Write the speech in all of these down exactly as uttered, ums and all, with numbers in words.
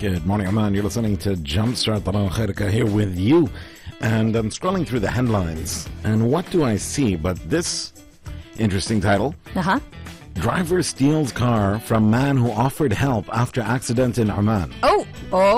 Good morning, Oman. You're listening to Jumpstart Taran Khairka here with you. And I'm scrolling through the headlines. And what do I see but this interesting title? Uh-huh. Driver steals car from man who offered help after accident in Oman. Oh!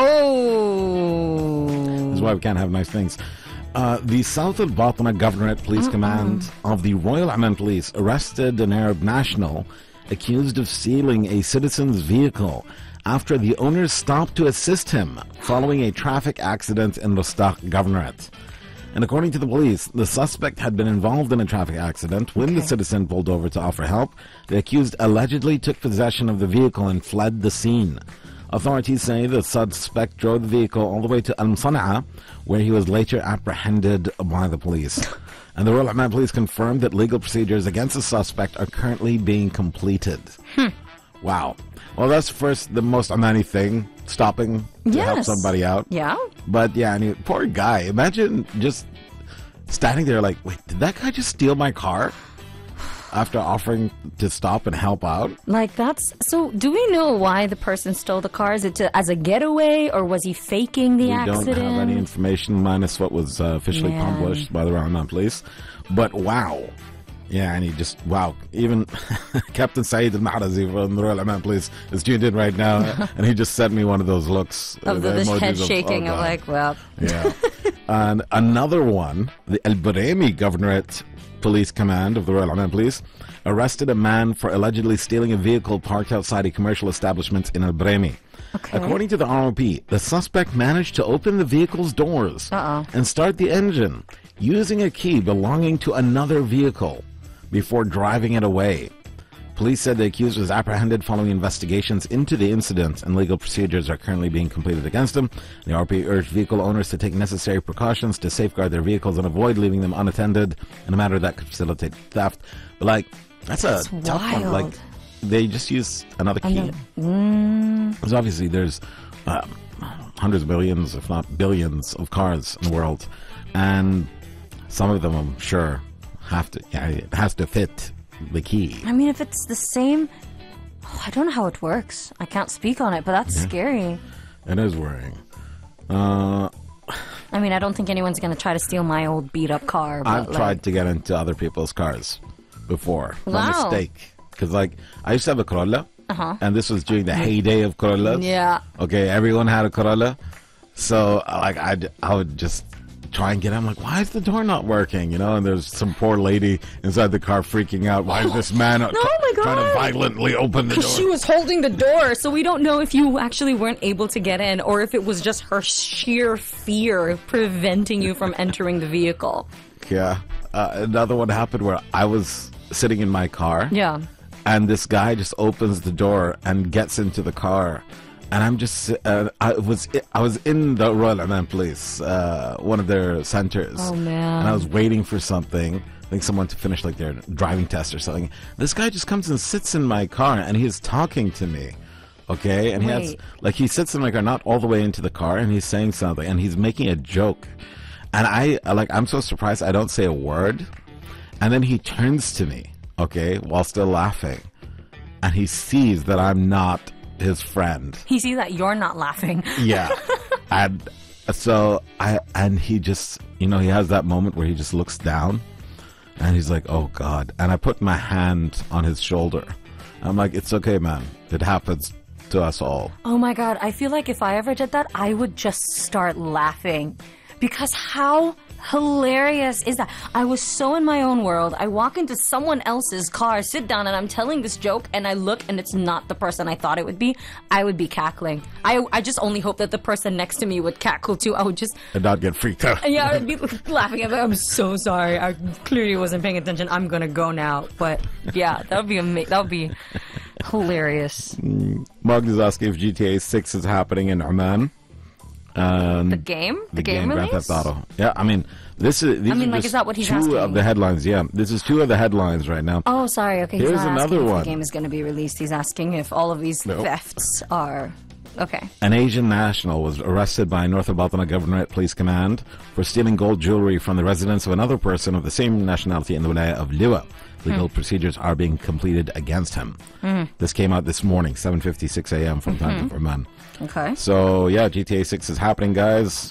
Oh! This is why we can't have nice things. Uh, the South of Batna Governorate Police mm-hmm. Command of the Royal Oman Police arrested an Arab national accused of stealing a citizen's vehicle after the owner stopped to assist him following a traffic accident in Rostaq Governorate. And according to the police, the suspect had been involved in a traffic accident when okay. the citizen pulled over to offer help. The accused allegedly took possession of the vehicle and fled the scene. Authorities say the suspect drove the vehicle all the way to Al Musana'a, where he was later apprehended by the police. And the Royal Oman Police confirmed that legal procedures against the suspect are currently being completed. Hmm. Wow. Well, that's first the most Omani thing, stopping to yes. help somebody out. Yeah. But yeah, I mean, poor guy. Imagine just standing there like, wait, did that guy just steal my car? After offering to stop and help out? Like that's... So do we know why the person stole the car? Is it to, as a getaway, or was he faking the we accident? We don't have any information minus what was uh, officially Man. published by the Royal Oman Police. But wow. Yeah, and he just, wow. Even Captain Saeed Al-Mahrazi from the Royal Oman Police is tuned in right now, and he just sent me one of those looks. Of the, the head shaking. Of, oh, of like, well... Yeah. And another one, the Al Brahmi Governorate Police Command of the Royal Oman Police arrested a man for allegedly stealing a vehicle parked outside a commercial establishment in Al Brahmi. Okay. According to the R O P, the suspect managed to open the vehicle's doors Uh-oh. and start the engine using a key belonging to another vehicle before driving it away. Police said the accused was apprehended following investigations into the incident, and legal procedures are currently being completed against him. The R P urged vehicle owners to take necessary precautions to safeguard their vehicles and avoid leaving them unattended in a manner that could facilitate theft. But like, that's, that's a wild. tough one. Like, they just use another key. Another, mm. Because obviously there's um, hundreds of millions, if not billions, of cars in the world, and some of them, I'm sure, have to. Yeah, it has to fit the key. I mean, if it's the same, oh, I don't know how it works. I can't speak on it, but that's yeah. scary. It is worrying. Uh, I mean, I don't think anyone's going to try to steal my old beat-up car. But I've like... tried to get into other people's cars before. Wow. By mistake. Because, like, I used to have a Corolla, uh-huh. and this was during the heyday of Corollas. Yeah. Okay, everyone had a Corolla. So, like, I'd, I would just try and get in. I'm like, why is the door not working? You know, and there's some poor lady inside the car freaking out. Why is this man no, oh my God. trying to violently open the door? She was holding the door, so we don't know if you actually weren't able to get in or if it was just her sheer fear preventing you from entering the vehicle. Yeah. Uh, another one happened where I was sitting in my car. Yeah. And this guy just opens the door and gets into the car. And I'm just, uh, I was I was in the Royal Oman Police, uh, one of their centers. Oh, man. And I was waiting for something, I think someone to finish like their driving test or something. This guy just comes and sits in my car and he's talking to me. Okay? And he has, like, he sits in my car, not all the way into the car, and he's saying something, and he's making a joke. And I, like, I'm so surprised I don't say a word. And then he turns to me, okay, while still laughing. And he sees that I'm not his friend. He sees that you're not laughing. Yeah. And so I and he just, you know, he has that moment where he just looks down and he's like, oh God. And I put my hand on his shoulder. I'm like, it's okay, man. It happens to us all. Oh my God. I feel like if I ever did that, I would just start laughing. Because how hilarious is that? I was so in my own world. I walk into someone else's car, sit down, and I'm telling this joke, and I look, and it's not the person I thought it would be. I would be cackling. I, I just only hope that the person next to me would cackle too. I would just... And not get freaked out. Yeah, I would be laughing. I'm, like, I'm so sorry. I clearly wasn't paying attention. I'm gonna go now. But yeah, that would be amazing. That would be hilarious. Mark is asking if G T A six is happening in Oman. Um, the game? The, the game, game release? Grand Theft Auto. Yeah, I mean, this is. These I mean, are like, just is that what he's two asking? of the headlines. Yeah, this is two of the headlines right now. Oh, sorry. Okay, here's he's not another asking one. if the game is going to be released. He's asking if all of these nope. thefts are Okay. An Asian national was arrested by North Al-Batna Governorate Police Command for stealing gold jewelry from the residence of another person of the same nationality in the wilaya of Liwa. Legal mm. procedures are being completed against him. Mm. This came out this morning, seven fifty-six a.m. from time mm-hmm. for men. Okay. So, yeah, G T A six is happening, guys.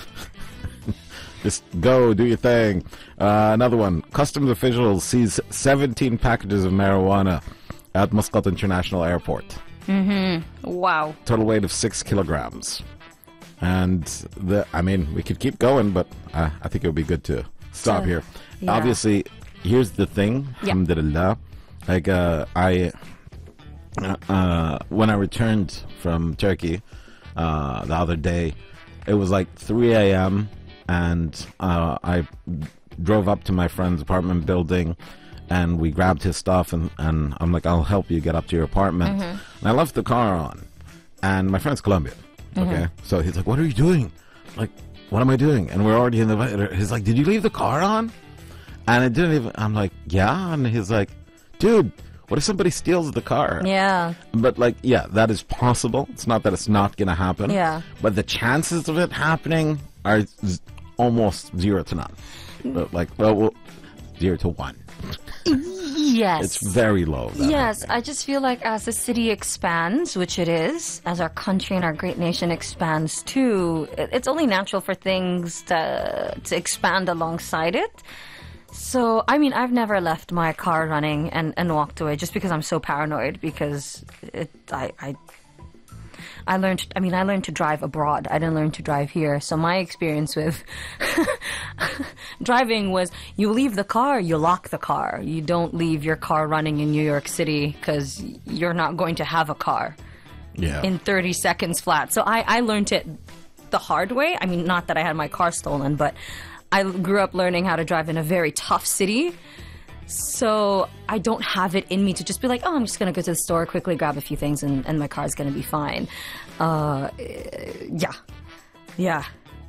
Just go, do your thing. Uh, another one. Customs officials seize seventeen packages of marijuana at Muscat International Airport. Mm-hmm. Wow. Total weight of six kilograms. And, the I mean, we could keep going, but uh, I think it would be good to stop uh, here. Yeah. Obviously, here's the thing. Yeah. Alhamdulillah. Like, uh, I, uh, uh, when I returned from Turkey uh, the other day, it was like three a.m. and uh, I drove up to my friend's apartment building, and we grabbed his stuff, and, and I'm like, I'll help you get up to your apartment. Mm-hmm. And I left the car on, and my friend's Colombian, okay? Mm-hmm. So he's like, what are you doing? Like, what am I doing? And we're already in the... He's like, did you leave the car on? And it didn't even... I'm like, yeah. And he's like, dude, what if somebody steals the car? Yeah. But, like, yeah, that is possible. It's not that it's not going to happen. Yeah. But the chances of it happening are z- almost zero to none. But like, well, well, zero to one. Yes. It's very low. Yes. I just feel like as the city expands, which it is, as our country and our great nation expands too, it's only natural for things to, to expand alongside it. So, I mean, I've never left my car running and, and walked away just because I'm so paranoid, because it, I, I I learned, I mean, I learned to drive abroad. I didn't learn to drive here. So my experience with driving was you leave the car, you lock the car. You don't leave your car running in New York City because you're not going to have a car yeah. in thirty seconds flat. So I, I learned it the hard way. I mean, not that I had my car stolen, but I grew up learning how to drive in a very tough city. So I don't have it in me to just be like, oh, I'm just going to go to the store, quickly grab a few things, and, and my car's going to be fine. Uh, yeah. Yeah.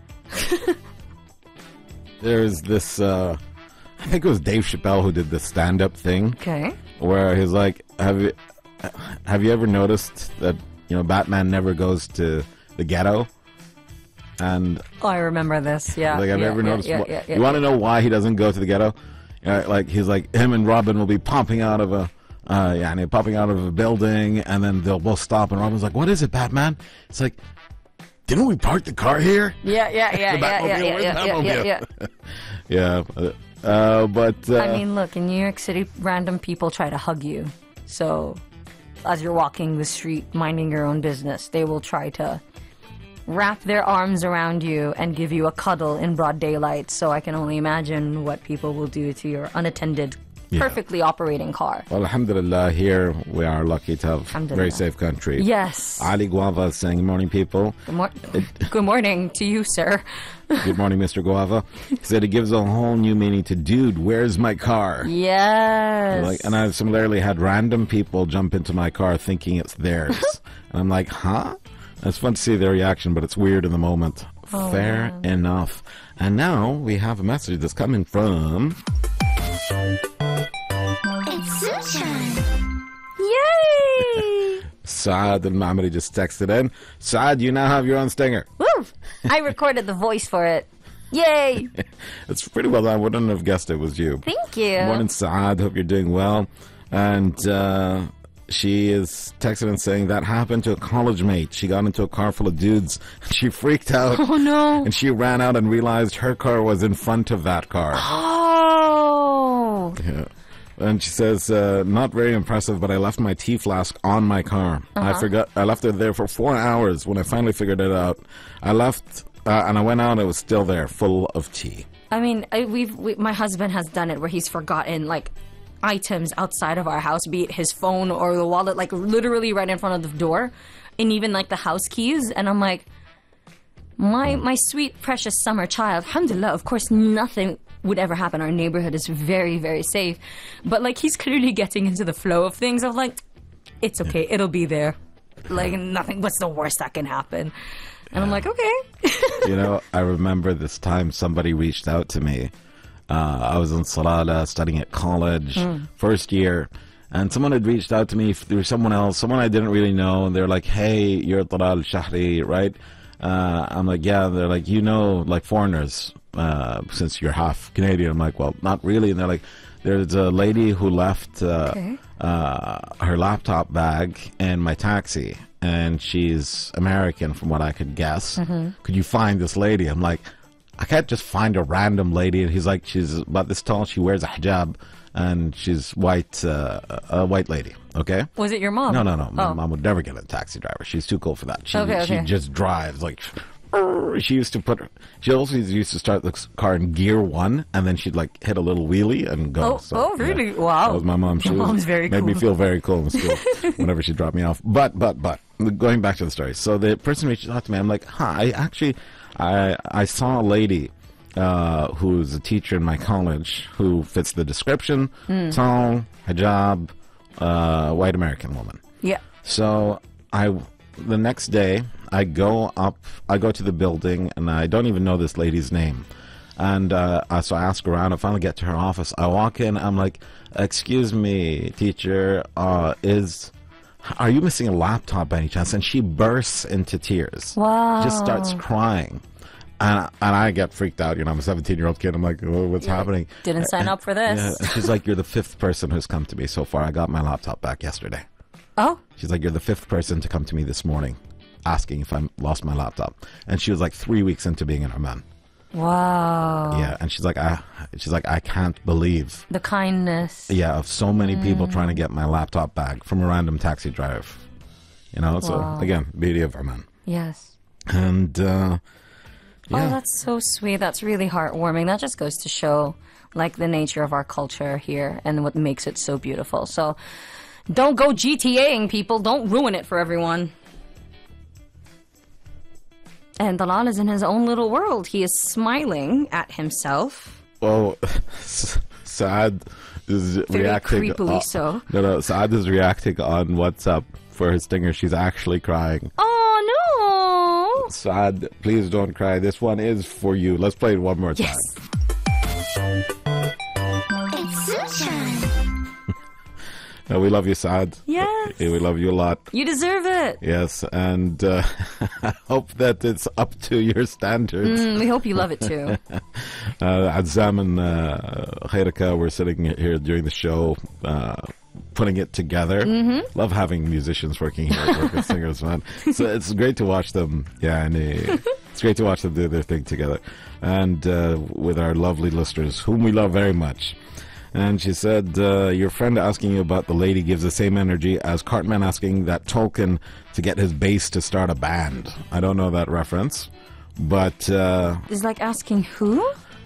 There's this, uh, I think it was Dave Chappelle who did the stand-up thing. Okay. Where he's like, have you, have you ever noticed that, you know, Batman never goes to the ghetto? And oh, I remember this, yeah. Like, I've yeah, never yeah, noticed. yeah, wh- yeah, yeah, you want to yeah. know why he doesn't go to the ghetto? Uh, like, he's like, him and Robin will be popping out of a, uh, yeah, and they're popping out of a building, and then they'll both stop, and Robin's like, what is it, Batman? It's like, didn't we park the car here? Yeah, yeah, yeah, yeah, yeah, yeah, yeah, yeah, yeah, yeah. yeah. Uh, but, uh, I mean, look, in New York City, random people try to hug you. So, as you're walking the street, minding your own business, they will try to wrap their arms around you and give you a cuddle in broad daylight. So I can only imagine what people will do to your unattended, yeah. perfectly operating car. Well, alhamdulillah, here we are lucky to have a very safe country. Yes. Ali Guava is saying, good morning, people. Good, mor- good morning to you, sir. Good morning, Mister Guava. He said it gives a whole new meaning to, dude, where's my car? Yes. Like, and I've similarly had random people jump into my car thinking it's theirs. And I'm like, huh? It's fun to see their reaction, but it's weird in the moment. Oh, Fair man. enough. And now we have a message that's coming from... It's Suchan! Yay! Saad al-Ma'amari just texted in. Saad, you now have your own stinger. Woo! I recorded the voice for it. Yay! It's pretty well done. I wouldn't have guessed it was you. Thank you. Good morning, Saad. Hope you're doing well. And, uh... she is texting and saying that happened to a college mate. She got into a car full of dudes. She freaked out. Oh, no. And she ran out and realized her car was in front of that car. Oh. Yeah. And she says, uh, not very impressive, but I left my tea flask on my car. Uh-huh. I forgot. I left it there for four hours. When I finally figured it out, I left uh, and I went out and it was still there, full of tea. I mean, I, we've we, my husband has done it where he's forgotten, like, items outside of our house, be it his phone or the wallet, like literally right in front of the door, and even like the house keys. And I'm like, my my sweet precious summer child, alhamdulillah, of course nothing would ever happen. Our neighborhood is very, very safe, but like he's clearly getting into the flow of things of like, it's okay, it'll be there, like nothing, what's the worst that can happen? And yeah. I'm like, okay. You know, I remember this time somebody reached out to me. Uh, I was in Salalah studying at college, mm. first year, And someone had reached out to me through someone else, someone I didn't really know, and they're like, "Hey, you're Talal Shahri, right?" Uh, I'm like, "Yeah." They're like, "You know, like foreigners, uh, since you're half Canadian." I'm like, "Well, not really." And they're like, "There's a lady who left uh, Okay. uh, her laptop bag in my taxi, and she's American, from what I could guess. Could you find this lady?" I'm like, "I can't just find a random lady." And he's like, "She's about this tall. She wears a hijab, and she's white, uh, a white lady." Okay. Was it your mom? No, no, no. My Oh. mom would never get a taxi driver. She's too cool for that. She, Okay, she okay. just drives like. She used to put. She also used to start the car in gear one, and then she'd like hit a little wheelie and go. Oh, So, oh, yeah. really? Wow. That was my mom. She Your was- mom's very made me cool. feel very cool in school whenever she dropped me off. But, but, but, going back to the story. So the person reached out to me. I'm like, "Huh, I actually, I, I saw a lady uh, who's a teacher in my college who fits the description: Hmm. tall, hijab, uh, white American woman." Yeah. So I, the next day, I go up, I go to the building, and I don't even know this lady's name. And uh, I- so I ask around. I finally get to her office. I walk in. I'm like, "Excuse me, teacher, uh, is are you missing a laptop by any chance?" And she bursts into tears. Wow. Just starts crying. And, and I get freaked out. You know, I'm a seventeen-year-old kid. I'm like, "Oh, what's happening?" Didn't sign up for this. Yeah, and she's like, "You're the fifth person who's come to me so far. I got my laptop back yesterday." Oh. She's like, "You're the fifth person to come to me this morning asking if I lost my laptop." And she was like three weeks into being in Oman. Wow. Yeah, and she's like, I, she's like, "I can't believe, The kindness. yeah, of so many people trying to get my laptop back from a random taxi drive." You know, so Wow. again, beauty of Oman. Yes. And uh, yeah, Oh, that's so sweet. That's really heartwarming. That just goes to show, like, the nature of our culture here and what makes it so beautiful. So, don't go GTAing, people. Don't ruin it for everyone. And Talal is in his own little world. He is smiling at himself. well, Saad is Very reacting. creepily uh, so. No, no, Saad is reacting on WhatsApp for his stinger. She's actually crying. Oh, no. Saad, please don't cry. This one is for you. Let's play it one more time. Yes. It's Sushan. Uh, we love you, Saad. Yes. Yeah, we love you a lot. You deserve it. Yes, and uh, I hope that it's up to your standards. Mm, we hope you love it too. Uh, Azam and uh, Khairaka were sitting here during the show, uh, putting it together. Mm-hmm. Love having musicians working here at Work with Singers, man. So it's great to watch them. Yeah, and uh, it's great to watch them do their thing together, and uh, with our lovely listeners, whom we love very much. And she said, uh, "Your friend asking you about the lady gives the same energy as Cartman asking that Tolkien to get his bass to start a band." I don't know that reference, but uh, It's like asking who?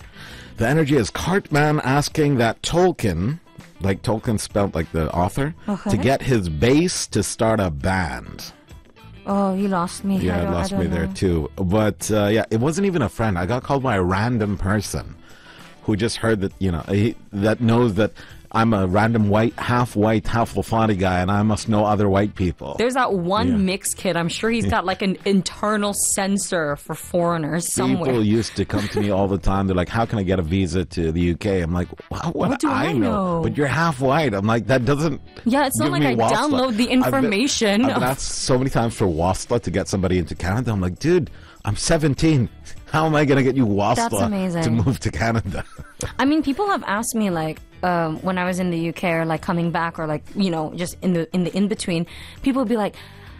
the energy is Cartman asking that Tolkien, like Tolkien spelled like the author, Okay. to get his bass to start a band. Oh, you lost me. I Yeah, it don't- I lost don't me there know. too. But uh, yeah, it wasn't even a friend. I got called by a random person who just heard that, you know, he, that knows that I'm a random white, half white, half Lafani guy, and I must know other white people. There's that one Yeah. mixed kid. I'm sure he's got like an internal censor for foreigners somewhere. People used to come to me all the time. They're like, "How can I get a visa to the U K?" I'm like, "Wow, what, What do I know?" But you're half white. I'm like, that doesn't. Yeah, it's not give like me I Wasla. download the I've been- information. I've been asked so many times for Wasla to get somebody into Canada. I'm like, dude, I'm seventeen. How am I going to get you That's Wasla amazing. to move to Canada? I mean, people have asked me like um, when I was in the U K or like coming back or like you know just in the in the in between. People would be like,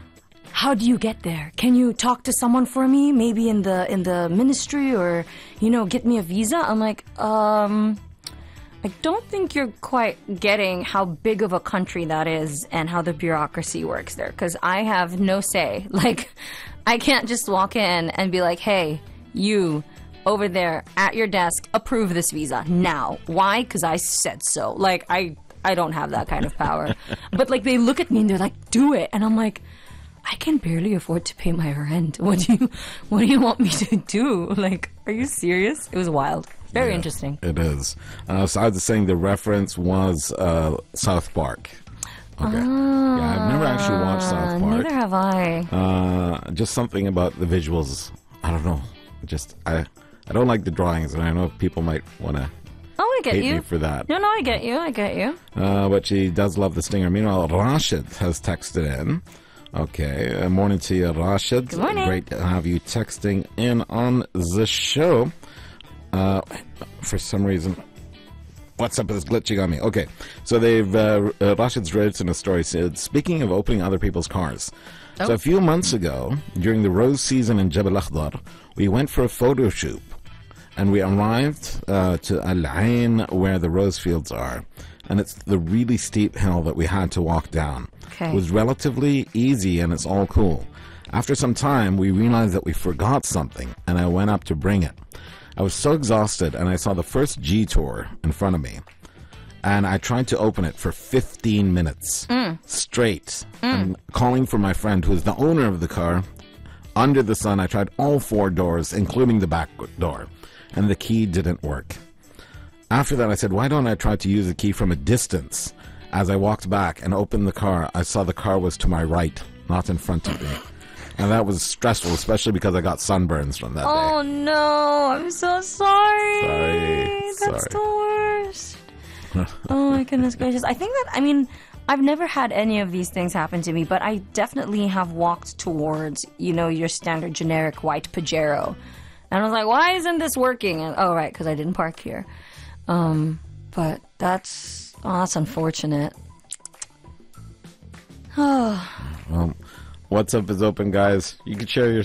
"How do you get there? Can you talk to someone for me? Maybe in the in the ministry or you know get me a visa?" I'm like, um. I don't think you're quite getting how big of a country that is and how the bureaucracy works there. Because I have no say. Like, I can't just walk in and be like, "Hey, you over there at your desk, approve this visa now." Why? Because I said so. Like, I I don't have that kind of power. But like, they look at me and they're like, "Do it," and I'm like, I can barely afford to pay my rent. What do you What do you want me to do? Like, are you serious? It was wild. Very Yeah, interesting. It is. Uh, so I was saying the reference was uh, South Park. Okay. Yeah, I've never actually watched South Uh, Park. neither have I. Uh, just something about the visuals. I don't know. Just I I don't like the drawings, and I know people might want to. Oh, I get hate you. me for that. No, no, I get you. I get you. Uh, but she does love the stinger. Meanwhile, Rashid has texted in. Okay, uh, morning to you, Rashid. Good morning. Great to have you texting in on the show. Uh, for some reason, WhatsApp is glitching on me. Okay, so they've uh, uh, Rashid's written a story. Said, speaking of opening other people's cars. Oh. So a few months ago, during the rose season in Jabal Akhdar, we went for a photo shoot. And we arrived uh, to Al Ain, where the rose fields are. And it's the really steep hill that we had to walk down. Okay. It was relatively easy, and it's all cool. After some time, we realized that we forgot something, and I went up to bring it. I was so exhausted, and I saw the first G-Tour in front of me. And I tried to open it for fifteen minutes Mm. straight. And calling for my friend, who is the owner of the car. Under the sun, I tried all four doors, including the back door. And the key didn't work. After that, I said, why don't I try to use the key from a distance? As I walked back and opened the car, I saw the car was to my right, not in front of me. And that was stressful, especially because I got sunburns from that Oh day. no, I'm so sorry. Sorry, That's sorry. the worst. Oh my goodness gracious. I think that, I mean, I've never had any of these things happen to me, but I definitely have walked towards, you know, your standard generic white Pajero. And I was like, why isn't this working? And, oh, right, because I didn't park here. Um, but that's, oh, that's unfortunate. Oh. Well, WhatsApp is open, guys. You can share your